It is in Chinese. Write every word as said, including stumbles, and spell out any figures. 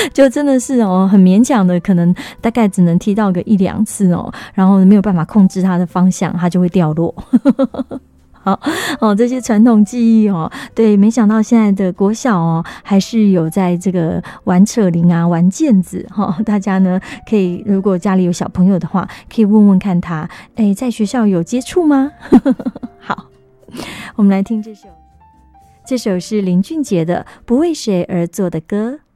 就真的是哦，很勉强的，可能大概只能踢到个一两次哦，然后没有办法控制它的方向，它就会掉落。好哦，这些传统技艺哦，对，没想到现在的国小哦，还是有在这个玩扯铃啊、玩毽子哈、哦。大家呢可以，如果家里有小朋友的话，可以问问看他，哎，在学校有接触吗？好，我们来听这首，这首是林俊杰的《不为谁而作的歌》。